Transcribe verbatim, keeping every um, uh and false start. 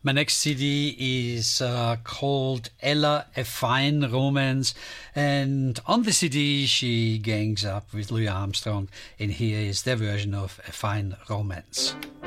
My next C D is uh, called Ella, A Fine Romance, and on the C D she gangs up with Louis Armstrong, and here is their version of A Fine Romance.